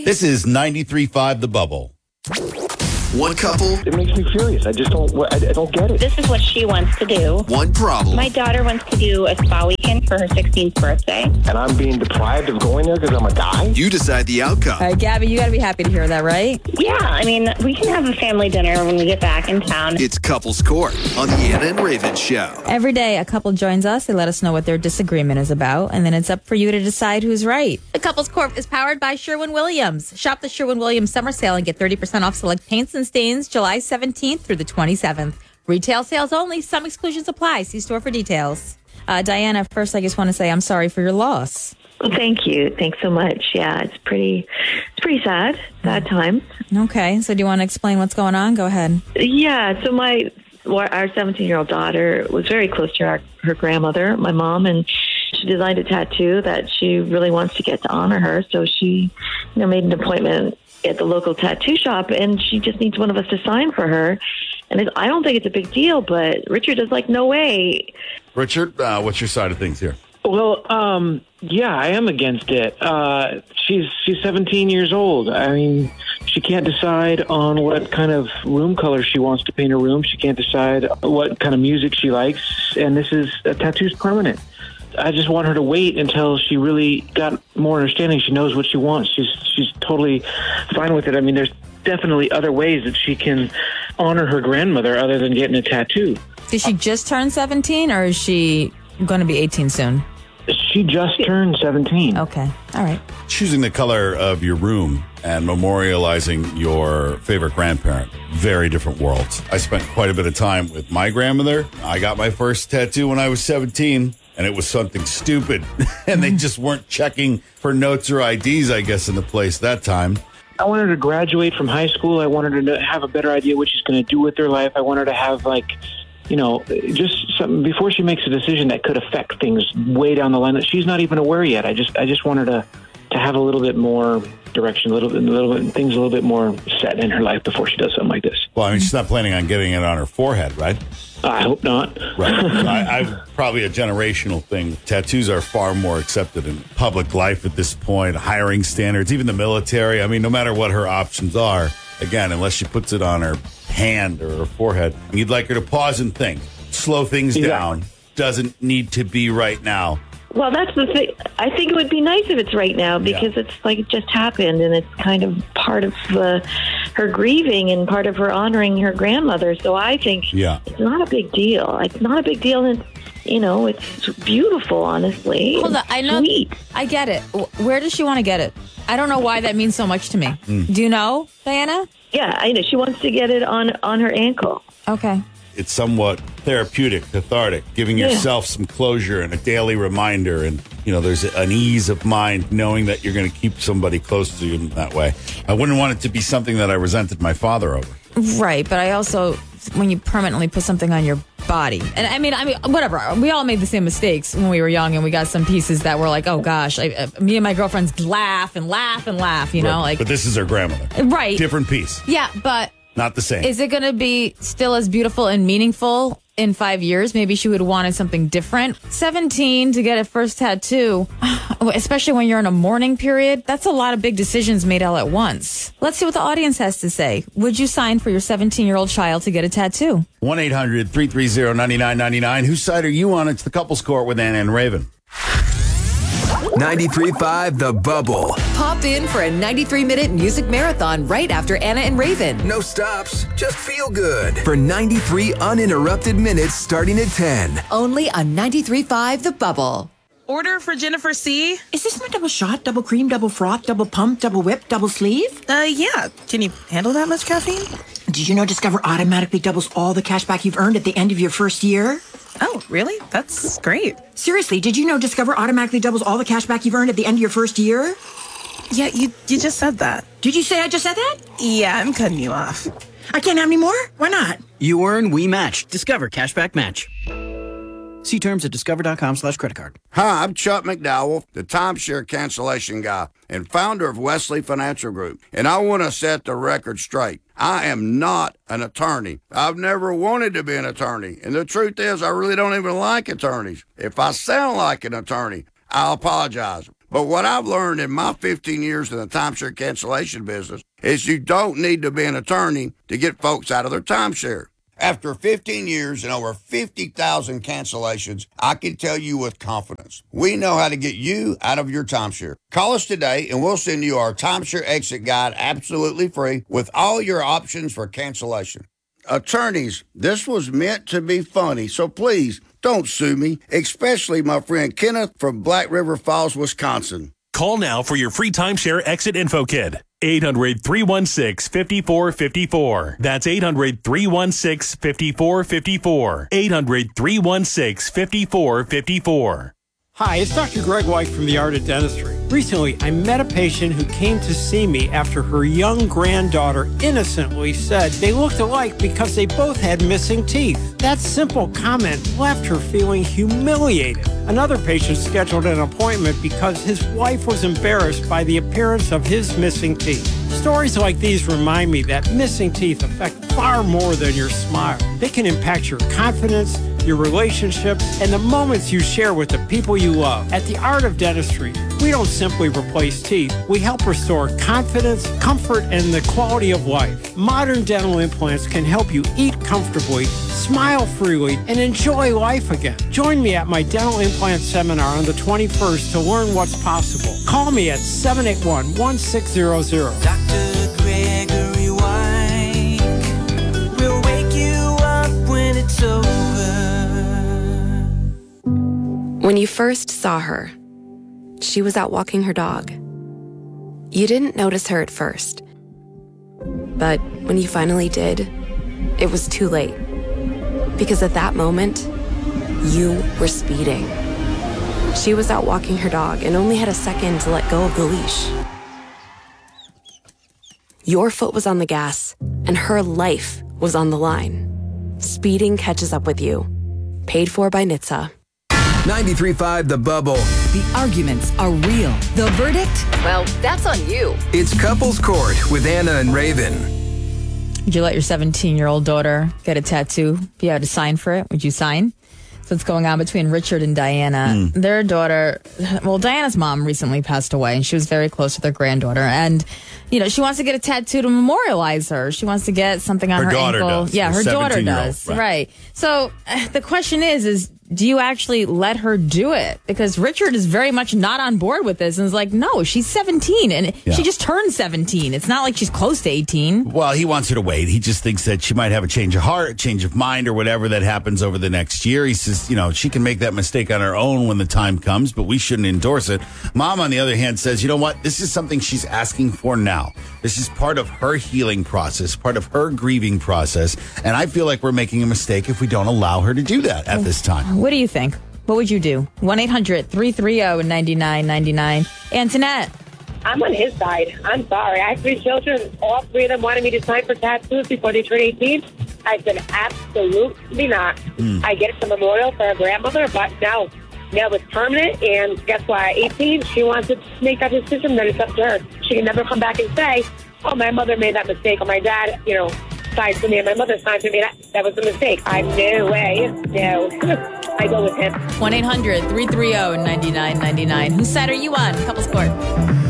This is 93.5 The Bubble. One couple. It makes me furious. I don't get it. This is what she wants to do. One problem. My daughter wants to do a spa weekend for her 16th birthday. And I'm being deprived of going there because I'm a guy? You decide the outcome. All right, Gabby, you got to be happy to hear that, right? Yeah, I mean, we can have a family dinner when we get back in town. It's Couples Court on the Anna and Raven Show. Every day, a couple joins us. They let us know what their disagreement is about, and then it's up for you to decide who's right. The Couples Court is powered by Sherwin-Williams. Shop the Sherwin-Williams summer sale and get 30% off select paints and stains July 17th through the 27th. Retail sales only. Some exclusions apply. See store for details. Diana, first I just want to say I'm sorry for your loss. Well, thank you. Thanks so much. Yeah, it's pretty sad time. Okay, so do you want to explain what's going on? Go ahead. Yeah, so our 17-year-old daughter was very close to her grandmother, my mom, and she designed a tattoo that she really wants to get to honor her. So she, made an appointment at the local tattoo shop, and she just needs one of us to sign for her. And I don't think it's a big deal, but Richard is like, no way. Richard, what's your side of things here? Well, yeah, I am against it. She's 17 years old. I mean, she can't decide on what kind of room color she wants to paint her room. She can't decide what kind of music she likes. And a tattoo's permanent. I just want her to wait until she really got more understanding. She knows what she wants. She's totally fine with it. I mean, there's definitely other ways that she can honor her grandmother other than getting a tattoo. Did she just turn 17, or is she going to be 18 soon? She just turned 17. Okay. All right. Choosing the color of your room and memorializing your favorite grandparent, very different worlds. I spent quite a bit of time with my grandmother. I got my first tattoo when I was 17, and it was something stupid. And they just weren't checking for notes or IDs, I guess, in the place that time. I want her to graduate from high school. I want her to have a better idea what she's going to do with her life. I want her to have, just something before she makes a decision that could affect things way down the line that she's not even aware yet. I just want her to have a little bit more direction, things a little bit more set in her life before she does something like this. Well, I mean, she's not planning on getting it on her forehead, right? I hope not. Right. I probably a generational thing. Tattoos are far more accepted in public life at this point, hiring standards, even the military. I mean, no matter what her options are, again, unless she puts it on her hand or her forehead, you'd like her to pause and think, slow things down. Doesn't need to be right now. Well, that's the thing. I think it would be nice if it's right now because it's like it just happened, and it's kind of part of her grieving and part of her honoring her grandmother. So I think it's not a big deal. It's not a big deal, and it's beautiful, honestly. Hold on, I know. Sweet. I get it. Where does she want to get it? I don't know why that means so much to me. Do you know, Diana? Yeah, I know. She wants to get it on her ankle. Okay. It's somewhat therapeutic, cathartic, giving yourself some closure and a daily reminder. And, there's an ease of mind knowing that you're going to keep somebody close to you in that way. I wouldn't want it to be something that I resented my father over. Right, but I also, when you permanently put something on your body, and I mean, whatever. We all made the same mistakes when we were young, and we got some pieces that were like, oh gosh, me and my girlfriends laugh, Right. But this is her grandmother. Right. Different piece. Yeah, but not the same. Is it going to be still as beautiful and meaningful in 5 years? Maybe she would have wanted something different. 17 to get a first tattoo, especially when you're in a mourning period, that's a lot of big decisions made all at once. Let's see what the audience has to say. Would you sign for your 17-year-old child to get a tattoo? 1-800-330-9999. Whose side are you on? It's the Couples Court with Anna and Raven. 93.5 The Bubble. Pop in for a 93-minute music marathon right after Anna and Raven. No stops, just feel good. For 93 uninterrupted minutes starting at 10. Only on 93.5 The Bubble. Order for Jennifer C. Is this my double shot, double cream, double froth, double pump, double whip, double sleeve? Yeah. Can you handle that much caffeine? Did you know Discover automatically doubles all the cash back you've earned at the end of your first year? Oh, really? That's great. Seriously, did you know Discover automatically doubles all the cash back you've earned at the end of your first year? Yeah, you just said that. Did you say I just said that? Yeah, I'm cutting you off. I can't have any more? Why not? You earn, we match. Discover Cashback Match. See terms at discover.com/creditcard. Hi, I'm Chuck McDowell, the timeshare cancellation guy and founder of Wesley Financial Group. And I want to set the record straight. I am not an attorney. I've never wanted to be an attorney. And the truth is, I really don't even like attorneys. If I sound like an attorney, I apologize. But what I've learned in my 15 years in the timeshare cancellation business is you don't need to be an attorney to get folks out of their timeshare. After 15 years and over 50,000 cancellations, I can tell you with confidence, we know how to get you out of your timeshare. Call us today and we'll send you our timeshare exit guide absolutely free with all your options for cancellation. Attorneys, this was meant to be funny, so please don't sue me, especially my friend Kenneth from Black River Falls, Wisconsin. Call now for your free timeshare exit info kit. 800-316-5454. That's 800-316-5454. 800-316-5454. Hi, it's Dr. Greg White from The Art of Dentistry. Recently, I met a patient who came to see me after her young granddaughter innocently said they looked alike because they both had missing teeth. That simple comment left her feeling humiliated. Another patient scheduled an appointment because his wife was embarrassed by the appearance of his missing teeth. Stories like these remind me that missing teeth affect far more than your smile. They can impact your confidence, your relationships, and the moments you share with the people you love. At The Art of Dentistry, we don't simply replace teeth. We help restore confidence, comfort, and the quality of life. Modern dental implants can help you eat comfortably, smile freely, and enjoy life again. Join me at my dental implant seminar on the 21st to learn what's possible. Call me at 781-1600. Dr. Gregory White will wake you up when it's over. When you first saw her, she was out walking her dog. You didn't notice her at first. But when you finally did, it was too late. Because at that moment, you were speeding. She was out walking her dog and only had a second to let go of the leash. Your foot was on the gas, and her life was on the line. Speeding catches up with you. Paid for by NHTSA. 93.5 The Bubble. The arguments are real. The verdict? Well, that's on you. It's Couples Court with Anna and Raven. Would you let your 17-year-old daughter get a tattoo? If you had to sign for it, would you sign? So what's going on between Richard and Diana. Their daughter, well, Diana's mom recently passed away, and she was very close with her granddaughter. And, you know, she wants to get a tattoo to memorialize her. She wants to get something on her daughter ankle. does. Yeah, her daughter 17-year-old, does. right. Right. So the question is do you actually let her do it? Because Richard is very much not on board with this and is like, no, she's 17 and she just turned 17. It's not like she's close to 18. Well, he wants her to wait. He just thinks that she might have a change of heart, change of mind, or whatever that happens over the next year. He says, you know, she can make that mistake on her own when the time comes, but we shouldn't endorse it. Mom, on the other hand, says, you know what? This is something she's asking for now. This is part of her healing process, part of her grieving process. And I feel like we're making a mistake if we don't allow her to do that at this time. What do you think? What would you do? 1-800-330-9999. Antoinette. I'm on his side. I'm sorry. I have 3 children. All 3 of them wanted me to sign for tattoos before they turn 18. I said, absolutely not. I get it, a memorial for her grandmother, but no. Now it's permanent, and guess what? At 18, she wants to make that decision, then it's up to her. She can never come back and say, oh, my mother made that mistake, or my dad, you know, signed for me, and my mother signed for me. That was a mistake. No way. No. I go with him. 1-800-330-9999. Whose side are you on? Couples Court.